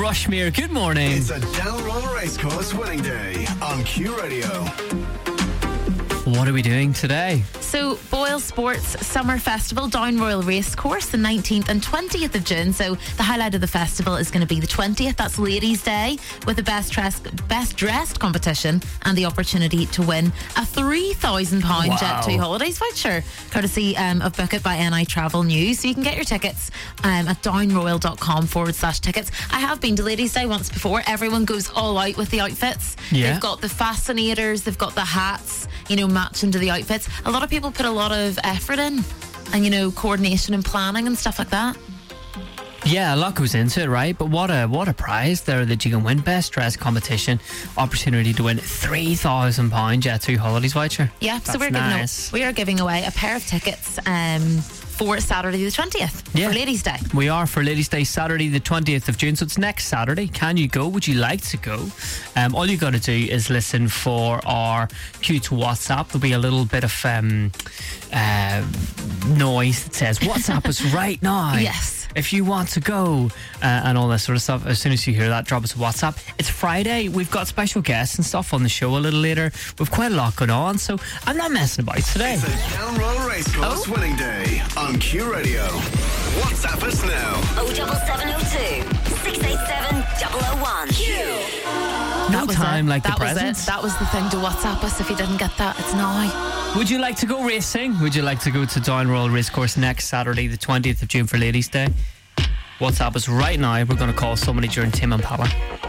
Rushmere, good morning. It's a Downroll Racecourse winning day on Q Radio. What are we doing today? So, Boyle Sports Summer Festival, Down Royal Racecourse, the 19th and 20th of June. So, the highlight of the festival is going to be the 20th. That's Ladies' Day, with the best dressed competition and the opportunity to win a £3,000 Jet2 holidays voucher, courtesy of Book It by NI Travel News. So, you can get your tickets at downroyal.com/tickets. I have been to Ladies' Day once before. Everyone goes all out with the outfits. Yeah. They've got the fascinators, they've got the hats, matching to the outfits. A lot of people put a lot of effort in and, coordination and planning and stuff like that. Yeah, a lot goes into it, right? But what a prize there that you can win. Best dress competition, opportunity to win £3,000 Jet2 holidays voucher. Yeah, That's so we are giving away a pair of tickets for Saturday the 20th for Ladies' Day. We are for Ladies' Day, Saturday the 20th of June. So it's next Saturday. Can you go? Would you like to go? All you got to do is listen for our cue to WhatsApp. There'll be a little bit of noise that says WhatsApp us right now. Yes. If you want to go and all that sort of stuff. As soon as you hear that, drop us a WhatsApp. It's Friday. We've got special guests and stuff on the show a little later. We've quite a lot going on, so I'm not messing about today. It's a Downroll Racecourse winning day on Q Radio. WhatsApp us now. 07702 687 001. Q. No time like the present. That was the thing to WhatsApp us if you didn't get that. It's now. Would you like to go racing? Would you like to go to Down Royal Racecourse next Saturday, the 20th of June for Ladies' Day? WhatsApp us right now. We're going to call somebody during Tim and Pala.